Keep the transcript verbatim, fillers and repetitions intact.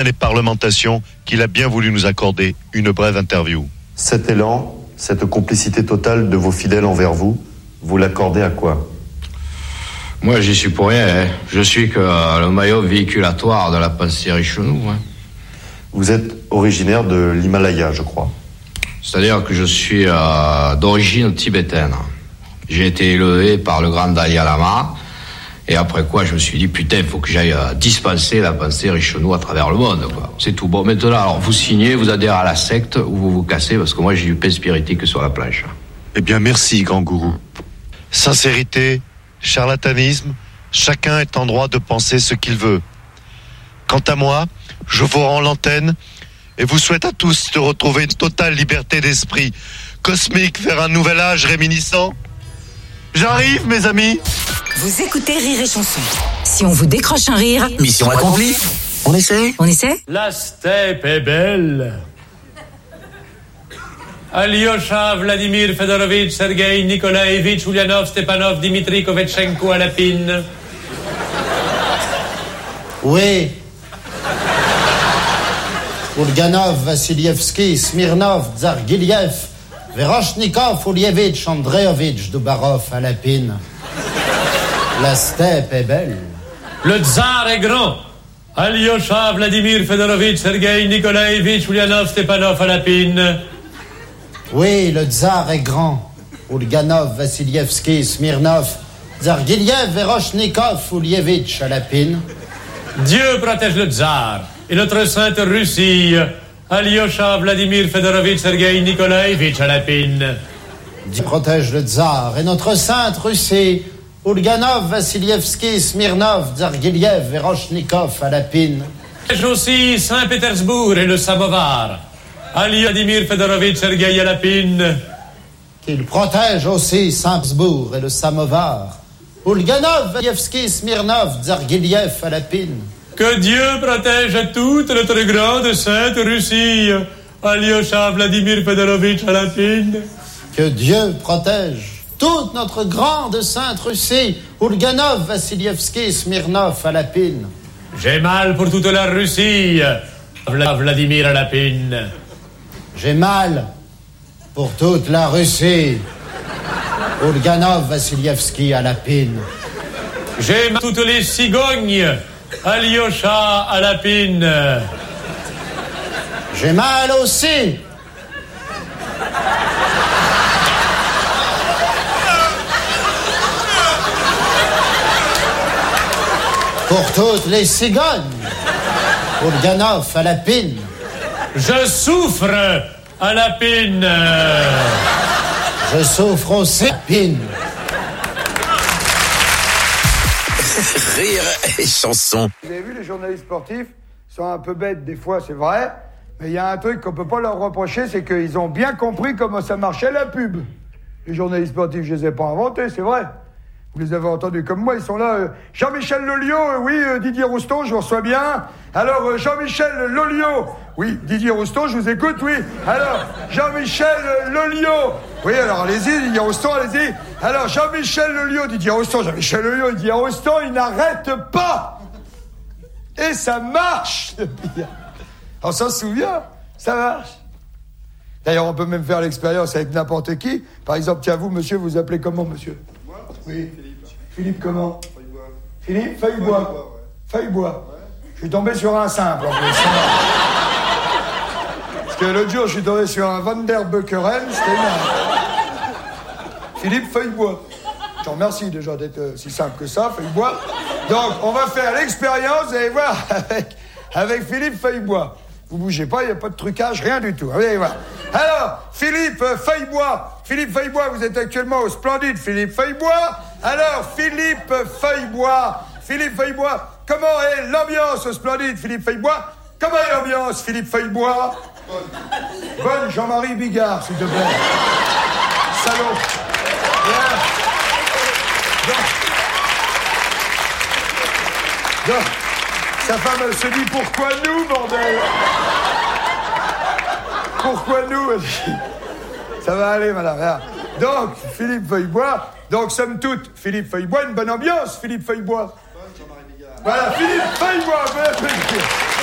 et parlementation qu'il a bien voulu nous accorder une brève interview. Cet élan, cette complicité totale de vos fidèles envers vous, vous l'accordez à quoi ? Moi, j'y suis pour rien. Hein. Je suis que euh, le maillot véhiculatoire de la pensée Richelieu. Hein. Vous êtes originaire de l'Himalaya, je crois. C'est-à-dire que je suis euh, d'origine tibétaine. J'ai été élevé par le grand Dalai Lama. Et après quoi, je me suis dit, putain, il faut que j'aille euh, dispenser la pensée Richelieu à travers le monde, quoi. C'est tout. Bon, maintenant, alors, vous signez, vous adhérez à la secte, ou vous vous cassez, parce que moi, j'ai du pain spiritique sur la planche. Eh bien, merci, grand gourou. Sincérité, charlatanisme, chacun est en droit de penser ce qu'il veut. Quant à moi, je vous rends l'antenne et vous souhaite à tous de retrouver une totale liberté d'esprit cosmique vers un nouvel âge réminiscent. J'arrive, mes amis. Vous écoutez Rire et Chanson. Si on vous décroche un rire, mission accomplie. On essaie On essaie La steppe est belle. Alyosha, Vladimir Fedorovitch, Sergei Nikolaevitch, Ulyanov, Stepanov, Dimitri Kovetchenko, Alapine. Oui. Ulganov, Vassilievski, Smirnov, Zargiliev, Veroshnikov, Ulievitch, Andreevitch, Dubarov, Alapine. La steppe est belle. Le tsar est grand. Alyosha, Vladimir Fedorovitch, Sergei Nikolaevitch, Ulyanov, Stepanov, Alapine. Oui, le tsar est grand. Ulganov, Vassilievski, Smirnov, Zargiliev, Veroshnikov, Ulievitch, Alapine. Dieu protège le tsar et notre sainte Russie. Alyosha, Vladimir Fedorovitch, Sergei Nikolaevitch, Alapine. Dieu protège le tsar et notre sainte Russie. Ulganov, Vassilievski, Smirnov, Zargiliev, Veroshnikov, Alapine. Protège aussi Saint-Pétersbourg et le Samovar. Vladimir Fedorovitch, Sergei Alapine. Qu'il protège aussi Saint-Pétersbourg et le Samovar. Ulganov, Vassilievski, Smirnov, Zargiliev, Alapine. Que Dieu protège toute notre grande sainte Russie. Alyosha, Vladimir Fedorovitch, Alapine. Que Dieu protège toute notre grande sainte Russie. Ulganov, Vassilievski, Smirnov, Alapine. J'ai mal pour toute la Russie. Vladimir Alapine. J'ai mal pour toute la Russie. Ulganov, Vassilievski, Alapine. J'ai mal toutes les cigognes. Alyosha, Alapine. J'ai mal aussi. Pour toutes les cigognes. Ulganov, Alapine. Je souffre, Alapine. Je souffre aussi, Alapine. Rire et Chanson. Vous avez vu, les journalistes sportifs sont un peu bêtes des fois, c'est vrai. Mais il y a un truc qu'on peut pas leur reprocher, c'est qu'ils ont bien compris comment ça marchait la pub. Les journalistes sportifs, je les ai pas inventés, c'est vrai. Vous les avez entendus comme moi, ils sont là. Euh, Jean-Michel Lolliot, euh, oui, euh, Didier Rouston, je vous reçois bien. Alors, euh, Jean-Michel Lolliot, oui, Didier Rouston, je vous écoute, oui. Alors, Jean-Michel euh, Lolliot, oui, alors allez-y, Didier Rouston, allez-y. Alors, Jean-Michel Lolliot, Didier Rouston, Jean-Michel Lolliot, Didier Rouston, il n'arrête pas. Et ça marche. On s'en souvient, ça marche. D'ailleurs, on peut même faire l'expérience avec n'importe qui. Par exemple, tiens, vous, monsieur, vous appelez comment, monsieur? Moi? Oui. Philippe. Philippe comment? Feuillebois. Philippe Feuillebois. Feuillebois, ouais. Feuillebois. Ouais. Je suis tombé sur un simple, en plus. Parce que l'autre jour, je suis tombé sur un Van der Beukeren, c'était énorme. Philippe Feuillebois. Je te remercie déjà d'être euh, si simple que ça, Feuillebois. Donc, on va faire l'expérience, vous allez voir, avec, avec Philippe Feuillebois. Vous bougez pas, il n'y a pas de trucage, rien du tout. Vous allez voir. Alors, Philippe Feuillebois. Philippe Feuillebois, vous êtes actuellement au Splendide Philippe Feuillebois. Alors, Philippe Feuillebois. Philippe Feuillebois, comment est l'ambiance au Splendide Philippe Feuillebois? Comment est l'ambiance, Philippe Feuillebois? Bonne. Bonne, Jean-Marie Bigard, s'il te plaît. Salaud. Bien. Donc, donc, sa femme, elle se dit, pourquoi nous, bordel? Pourquoi nous? Ça va aller, madame. Donc, Philippe Feuillebois. Donc, somme toute, Philippe Feuillebois, une bonne ambiance, Philippe Feuillebois. Voilà, Philippe Feuillebois, bon appétit.